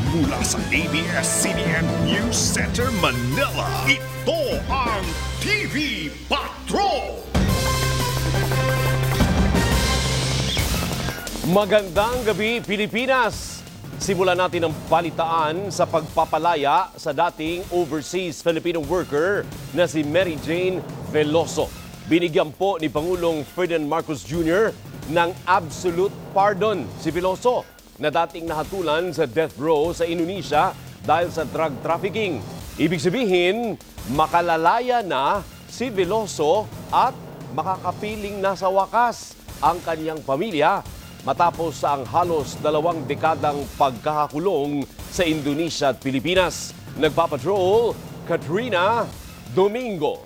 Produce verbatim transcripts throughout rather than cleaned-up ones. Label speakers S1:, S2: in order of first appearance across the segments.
S1: Mula sa A B S C B N News Center, Manila, ito ang T V Patrol!
S2: Magandang gabi, Pilipinas! Simulan natin ang balitaan sa pagpapalaya sa dating overseas Filipino worker na si Mary Jane Veloso. Binigyan po ni Pangulong Ferdinand Marcos Junior ng absolute pardon si Veloso na dating nahatulan sa death row sa Indonesia dahil sa drug trafficking. Ibig sabihin, makalalaya na si Veloso at makakapiling na sa wakas ang kanyang pamilya matapos ang halos dalawang dekadang pagkakakulong sa Indonesia at Pilipinas. Nagpapatrol, Katrina Domingo.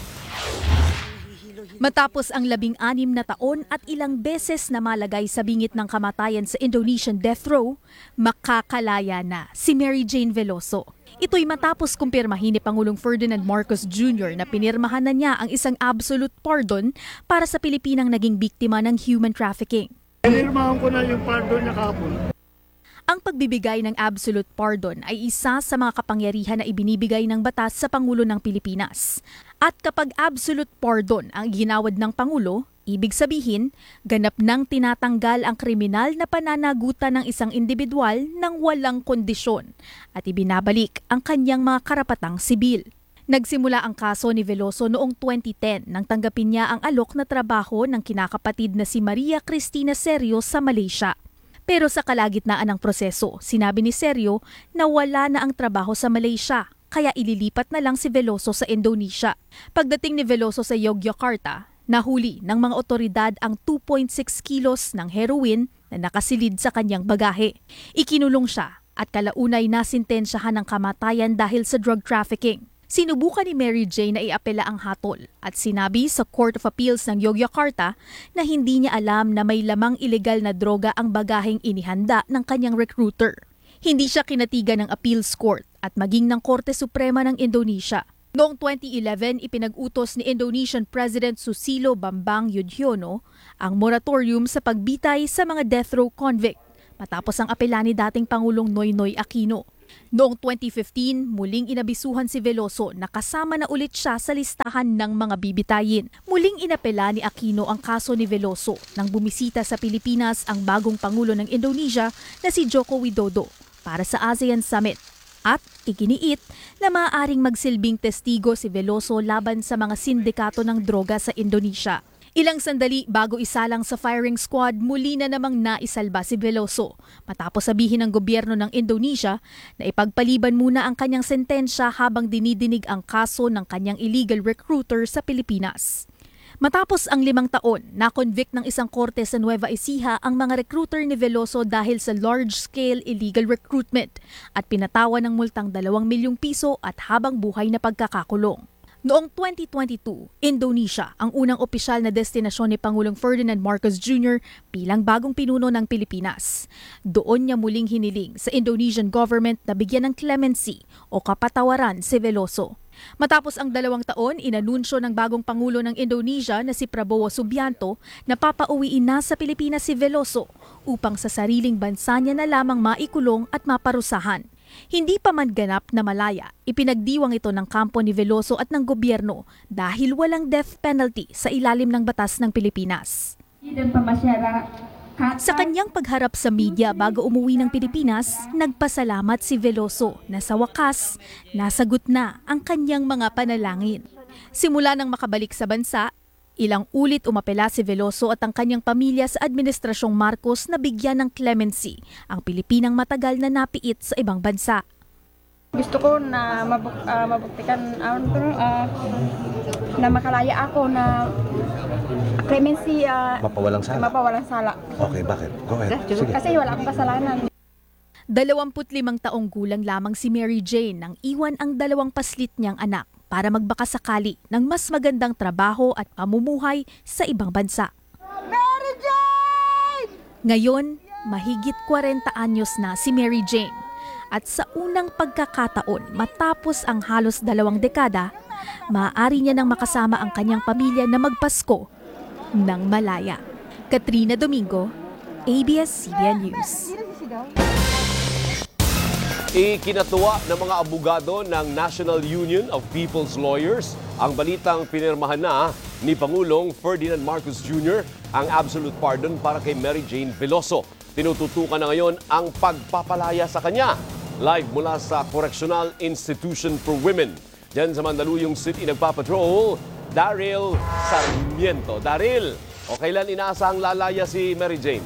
S3: Matapos ang labing-anim na taon at ilang beses na malagay sa bingit ng kamatayan sa Indonesian death row, makakalaya na si Mary Jane Veloso. Ito'y matapos kumpirmahin ni Pangulong Ferdinand Marcos Junior na pinirmahan na niya ang isang absolute pardon para sa Pilipinang naging biktima ng human trafficking.
S4: Pinirmahan ko na yung pardon niya kahapon.
S3: Ang pagbibigay ng absolute pardon ay isa sa mga kapangyarihan na ibinibigay ng batas sa Pangulo ng Pilipinas. At kapag absolute pardon ang ginawad ng Pangulo, ibig sabihin, ganap nang tinatanggal ang kriminal na pananagutan ng isang individual ng walang kondisyon at ibinabalik ang kanyang mga karapatang sibil. Nagsimula ang kaso ni Veloso noong twenty ten nang tanggapin niya ang alok na trabaho ng kinakapatid na si Maria Cristina Serio sa Malaysia. Pero sa kalagitnaan ng proseso, sinabi ni Serio na wala na ang trabaho sa Malaysia, kaya ililipat na lang si Veloso sa Indonesia. Pagdating ni Veloso sa Yogyakarta, nahuli ng mga otoridad ang two point six kilos ng heroin na nakasilid sa kanyang bagahe. Ikinulong siya at kalaunay nasintensyahan ng kamatayan dahil sa drug trafficking. Sinubukan ni Mary Jane na iapela ang hatol at sinabi sa Court of Appeals ng Yogyakarta na hindi niya alam na may lamang ilegal na droga ang bagaheng inihanda ng kanyang recruiter. Hindi siya kinatigan ng appeals court at maging ng Korte Suprema ng Indonesia. Noong twenty eleven, ipinag-utos ni Indonesian President Susilo Bambang Yudhoyono ang moratorium sa pagbitay sa mga death row convict matapos ang apela ni dating Pangulong Noynoy Aquino. Noong twenty fifteen, muling inabisuhan si Veloso na kasama na ulit siya sa listahan ng mga bibitayin. Muling inapela ni Aquino ang kaso ni Veloso nang bumisita sa Pilipinas ang bagong Pangulo ng Indonesia na si Joko Widodo para sa ASEAN Summit. At iginiit na maaaring magsilbing testigo si Veloso laban sa mga sindikato ng droga sa Indonesia. Ilang sandali bago isalang sa firing squad, muli na namang naisalba si Veloso matapos sabihin ng gobyerno ng Indonesia na ipagpaliban muna ang kanyang sentensya habang dinidinig ang kaso ng kanyang illegal recruiter sa Pilipinas. Matapos ang limang taon, na-convict ng isang korte sa Nueva Ecija ang mga recruiter ni Veloso dahil sa large-scale illegal recruitment at pinatawan ng multang dalawang milyong piso at habang buhay na pagkakakulong. Noong twenty twenty-two, Indonesia ang unang opisyal na destinasyon ni Pangulong Ferdinand Marcos Junior bilang bagong pinuno ng Pilipinas. Doon niya muling hiniling sa Indonesian government na bigyan ng clemency o kapatawaran si Veloso. Matapos ang dalawang taon, inanunsyo ng bagong Pangulo ng Indonesia na si Prabowo Subianto na papauwiin na sa Pilipinas si Veloso upang sa sariling bansa niya na lamang maikulong at maparusahan. Hindi pa man ganap na malaya, ipinagdiwang ito ng kampo ni Veloso at ng gobyerno dahil walang death penalty sa ilalim ng batas ng Pilipinas. Sa kanyang pagharap sa media bago umuwi ng Pilipinas, nagpasalamat si Veloso na sa wakas, nasagot na ang kanyang mga panalangin. Simula nang makabalik sa bansa, ilang ulit umapela si Veloso at ang kanyang pamilya sa Administrasyong Marcos na bigyan ng clemency ang Pilipinang matagal na napiit sa ibang bansa.
S5: Gusto ko na mabuk uh, mabuktikan uh, uh, na makalaya ako na clemency, uh,
S6: mapawalang sala.
S5: Mapawalang sala.
S6: Okay, bakit? Go ahead. Sige.
S5: Kasi wala akong kasalanan.
S3: Dalawamput limang taong gulang lamang si Mary Jane nang iwan ang dalawang paslit niyang anak para magbakasakali ng mas magandang trabaho at pamumuhay sa ibang bansa.
S5: Mary Jane!
S3: Ngayon, mahigit forty anyos na si Mary Jane. At sa unang pagkakataon matapos ang halos dalawang dekada, maaari niya nang makasama ang kanyang pamilya na magpasko ng malaya. Katrina Domingo, A B S C B N News.
S2: Ikinatuwa ng mga abogado ng National Union of People's Lawyers ang balitang pinirmahan na ni Pangulong Ferdinand Marcos Junior ang absolute pardon para kay Mary Jane Veloso. Tinututukan na ngayon ang pagpapalaya sa kanya. Live mula sa Correctional Institution for Women. Diyan sa Mandaluyong City nagpapatrol, Daryl Sarmiento. Daryl, o kailan inaasahang lalaya si Mary Jane?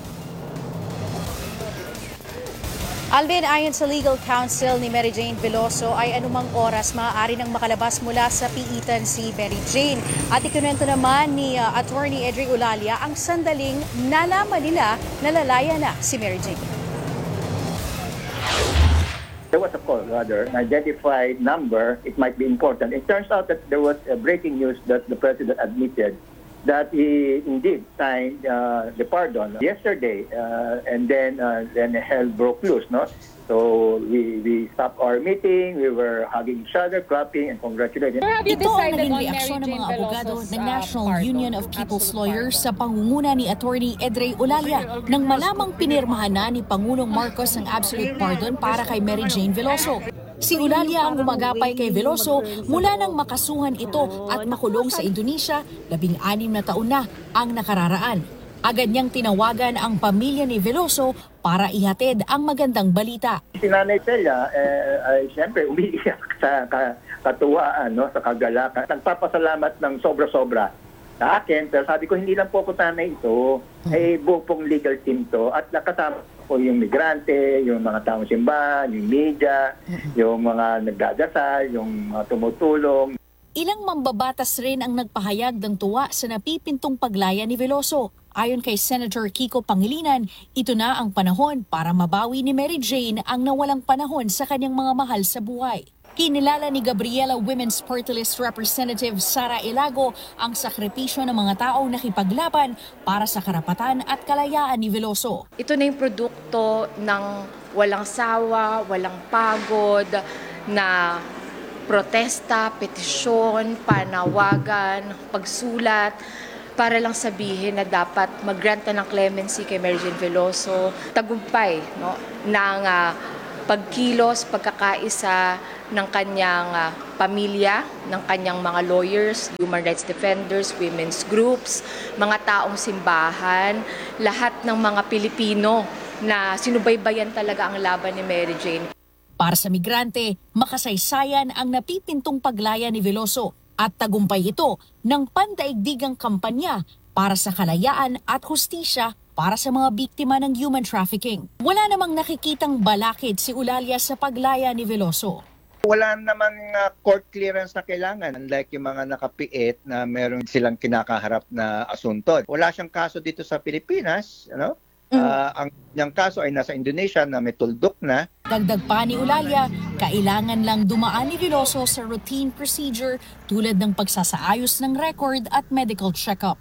S7: Alvin, ayon sa legal counsel ni Mary Jane Veloso ay anumang oras maaari nang makalabas mula sa piitan si Mary Jane. At ikinwento naman ni uh, Attorney Edre Eulalia ang sandaling nalaman nila na lalaya na si Mary Jane.
S8: There was a call, rather, an identified number. It might be important. It turns out that there was a breaking news that the president admitted that he indeed signed uh, the pardon yesterday, uh, and then uh, then hell broke loose, no? So we we stopped our meeting. We were hugging each other, clapping, and congratulating.
S9: Ito ang naging reaksyon ng mga abogado ng National Union of People's Lawyers sa pangunguna ni Attorney Edre Eulalia nang malamang pinirmahan na ni Pangulong Marcos ang absolute pardon para kay Mary Jane Veloso. Si Eulalia ang umagapay kay Veloso mula nang makasuhan ito at makulong sa Indonesia, labing anim na taon na ang nakararaan. Agad niyang tinawagan ang pamilya ni Veloso para ihatid ang magandang balita.
S8: Si Nanay Celia eh, ay siyempre umiiyak sa katuwaan, no, sa kagalakan. Nagpapasalamat ng sobra-sobra sa akin, pero sabi ko hindi lang po ko tanay ito, ay buong pong legal team to at nakasama po yung migrante, yung mga taong simbahan, yung media, yung mga nagdadasal, yung mga tumutulong.
S9: Ilang mambabatas rin ang nagpahayag ng tuwa sa napipintong paglaya ni Veloso. Ayon kay Senator Kiko Pangilinan, ito na ang panahon para mabawi ni Mary Jane ang nawalang panahon sa kanyang mga mahal sa buhay. Kinilala ni Gabriela Women's Party List Representative Sara Ilago ang sakripisyo ng mga taong nakipaglaban para sa karapatan at kalayaan ni Veloso.
S10: Ito na yung produkto ng walang sawa, walang pagod, na protesta, petisyon, panawagan, pagsulat, para lang sabihin na dapat mag-grant na ng clemency kay Mary Jane Veloso. Tagumpay, no, ng uh, pagkilos, pagkakaisa ng kanyang uh, pamilya, ng kanyang mga lawyers, human rights defenders, women's groups, mga taong simbahan, lahat ng mga Pilipino na sinubaybayan talaga ang laban ni Mary Jane.
S9: Para sa migrante, makasaysayan ang napipintong paglaya ni Veloso at tagumpay ito ng pandaigdigang kampanya para sa kalayaan at hustisya para sa mga biktima ng human trafficking. Wala namang nakikitang balakid si Eulalia sa paglaya ni Veloso.
S11: Wala namang uh, court clearance na kailangan, unlike yung mga nakapiit na meron silang kinakaharap na asunto. Wala siyang kaso dito sa Pilipinas, you know? Mm. Uh, ang yung kaso ay nasa Indonesia na may tuldok na.
S9: Dagdag pa ni Eulalia, kailangan lang dumaan ni Veloso sa routine procedure tulad ng pagsasaayos ng record at medical check-up.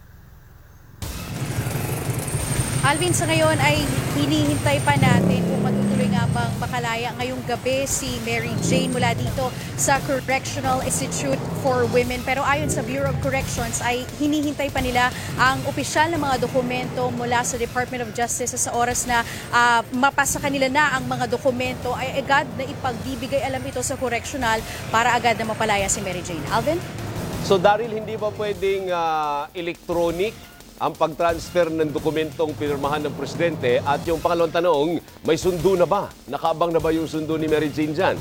S7: Alvin, sa ngayon ay hinihintay pa natin kung matutuloy nga bang makalaya ngayong gabi si Mary Jane mula dito sa Correctional Institute for Women. Pero ayon sa Bureau of Corrections ay hinihintay pa nila ang opisyal na mga dokumento mula sa Department of Justice sa oras na uh, mapasa kanila na ang mga dokumento ay agad na ipagbibigay alam ito sa correctional para agad na mapalaya si Mary Jane. Alvin?
S2: So Daryl, hindi ba pwedeng uh, electronic ang pag-transfer ng dokumentong pinirmahan ng presidente? At yung pangalawang tanong, may sundo na ba? Nakaabang na ba yung sundo ni Mary Jane dyan?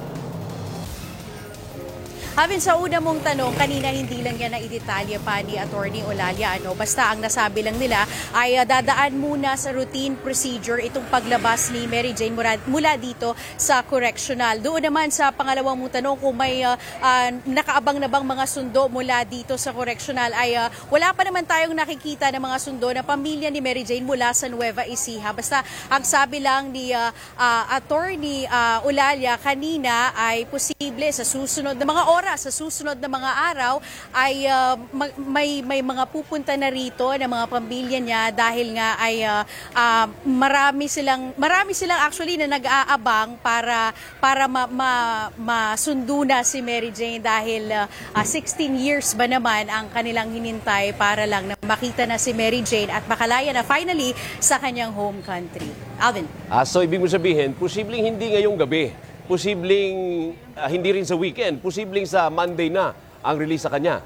S7: Alvin, sa una mong tanong, kanina hindi lang yan na idetalye pa ni Attorney Eulalia. Ano? Basta ang nasabi lang nila ay uh, dadaan muna sa routine procedure itong paglabas ni Mary Jane mula, mula dito sa correctional. Doon naman sa pangalawang mong tanong kung may uh, uh, nakaabang na bang mga sundo mula dito sa correctional ay uh, wala pa naman tayong nakikita ng mga sundo na pamilya ni Mary Jane mula sa Nueva Ecija. Basta ang sabi lang ni uh, uh, Attorney uh, Eulalia kanina ay posible sa susunod na mga oras sa susunod na mga araw ay uh, may may mga pupunta na rito ng mga pamilya niya dahil nga ay uh, uh, marami silang marami silang actually na nag-aabang para para ma, ma, masundo na si Mary Jane dahil uh, uh, sixteen years ba naman ang kanilang hinintay para lang na makita na si Mary Jane at makalaya na finally sa kanyang home country. Alvin.
S2: Ah, so ibig mo sabihin, posibleng hindi ngayong gabi, posibleng ah, hindi rin sa weekend, posibleng sa Monday na ang release sa kanya.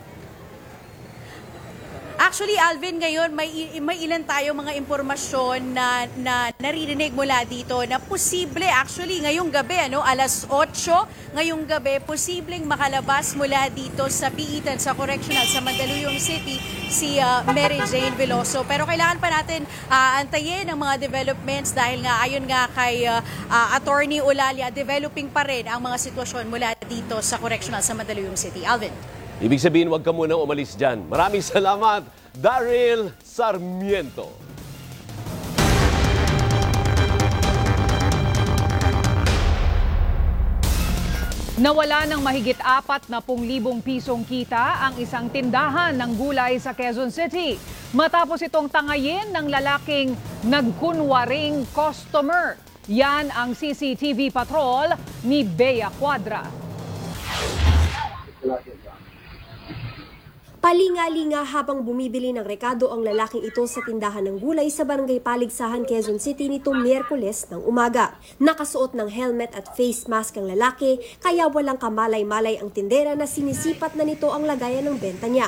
S7: Actually, Alvin, ngayon may, may ilan tayo mga impormasyon na, na naririnig mula dito na posible, actually, ngayong gabi, ano, alas otso, ngayong gabi, posibleng makalabas mula dito sa piitan, sa correctional, sa Mandaluyong City, si uh, Mary Jane Veloso. Pero kailangan pa natin uh, antayin ang mga developments dahil nga, ayon nga kay uh, uh, Attorney Olalia, developing pa rin ang mga sitwasyon mula dito sa correctional sa Mandaluyong City. Alvin.
S2: Ibig sabihin, huwag ka muna umalis dyan. Maraming salamat, Daryl Sarmiento.
S12: Nawala ng mahigit apat na pung libong pisong kita ang isang tindahan ng gulay sa Quezon City matapos itong tangayin ng lalaking nagkunwaring customer. Yan ang C C T V patrol ni Bea Quadra.
S13: Palinga-linga habang bumibili ng rekado ang lalaking ito sa tindahan ng gulay sa Barangay Paligsahan, Quezon City nitong Miyerkules ng umaga. Nakasuot ng helmet at face mask ang lalaki kaya walang kamalay-malay ang tindera na sinisipat na nito ang lagayan ng benta niya.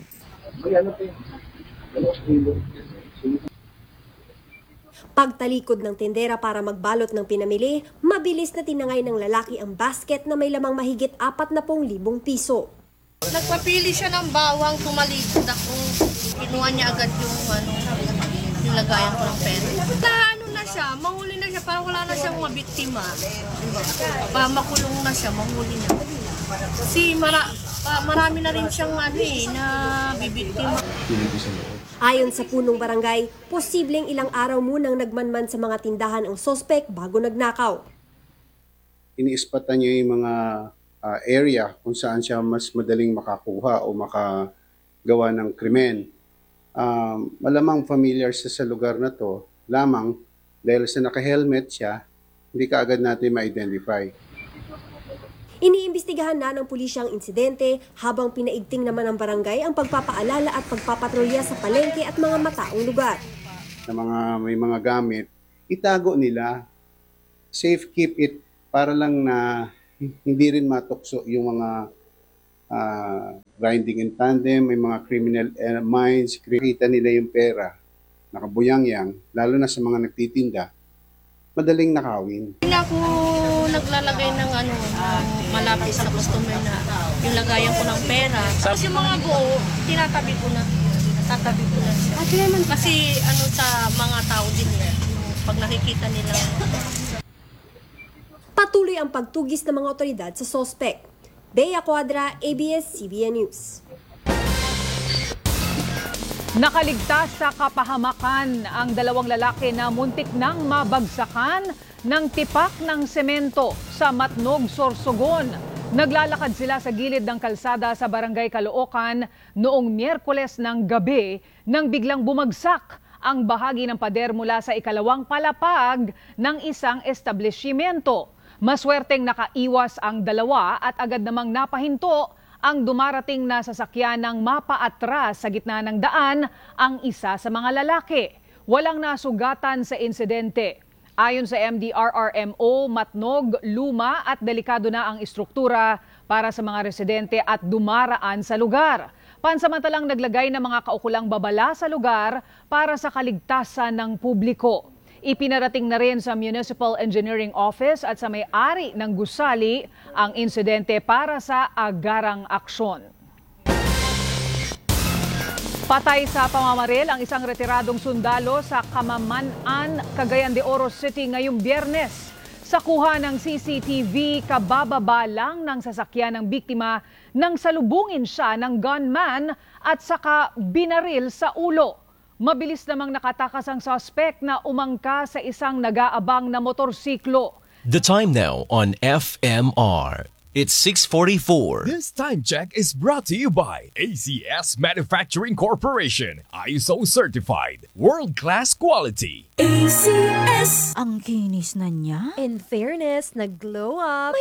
S13: Pagtalikod ng tindera para magbalot ng pinamili, mabilis na tinangay ng lalaki ang basket na may lamang mahigit apat na pung libong piso.
S14: Nagpapili siya ng bawang, tumalikod ako. Kinuha niya agad yung, ano, yung lagayan ko ng pera. Na ano na siya, mahuli na siya, parang wala na siyang mga biktima. Pa, makulong na siya, mahuli niya. Kasi mara, pa, marami na rin siyang ano eh, na bibiktima.
S13: Ayon sa punong barangay, posibleng ilang araw munang nagmanman sa mga tindahan ang sospek bago nagnakaw.
S15: Iniispatan niya yung mga Uh, area kung saan siya mas madaling makakuha o makagawa ng krimen. Uh, malamang familiar siya sa lugar na to, lamang dahil sa naka-helmet siya, hindi ka agad natin ma-identify.
S13: Iniimbestigahan na ng pulisya ang insidente habang pinaigting naman ng barangay ang pagpapaalala at pagpapatrolya sa palengke at mga mataong lugar.
S15: Sa mga may mga gamit, itago nila, safe keep it para lang na hindi rin matukso yung mga uh, grinding in tandem, may mga criminal uh, minds, kita nila yung pera, nakabuyang-yang, lalo na sa mga nagtitinda, madaling nakawin.
S14: Hindi ako naglalagay ng ano, malapit sa customer na yung lagayan ko ng pera. Tapos yung mga buo, tinatabi ko na. Tatabi ko na siya. Kasi ano sa mga tao din yan, pag nakikita nila.
S13: Patuloy ang pagtugis ng mga otoridad sa sospek. Bea Quadra, A B S C B N News.
S12: Nakaligtas sa kapahamakan ang dalawang lalaki na muntik nang mabagsakan ng tipak ng semento sa Matnog, Sorsogon. Naglalakad sila sa gilid ng kalsada sa Barangay Caloocan noong Miyerkules ng gabi nang biglang bumagsak ang bahagi ng pader mula sa ikalawang palapag ng isang establishmento. Maswerteng nakaiwas ang dalawa at agad namang napahinto ang dumarating na sasakyan ng mapaatras sa gitna ng daan ang isa sa mga lalaki. Walang nasugatan sa insidente. Ayon sa M D R R M O, Matnog, luma at delikado na ang istruktura para sa mga residente at dumaraan sa lugar. Pansamantalang naglagay ng mga kaukulang babala sa lugar para sa kaligtasan ng publiko. Ipinarating na rin sa Municipal Engineering Office at sa may-ari ng gusali ang insidente para sa agarang aksyon. Patay sa pamamaril ang isang retiradong sundalo sa Kamamanan, Cagayan de Oro City ngayong Biyernes. Sa kuha ng C C T V, kabababa lang ng sasakyan ng biktima nang salubungin siya ng gunman at saka binaril sa ulo. Mabilis namang nakatakas ang suspect na umangka sa isang nag-aabang na motorsiklo.
S16: The time now on F M R. It's six forty-four.
S17: This time check is brought to you by A C S Manufacturing Corporation. I S O certified. World-class quality.
S18: A C S. Ang kinis na niya.
S13: In fairness, nag-glow up.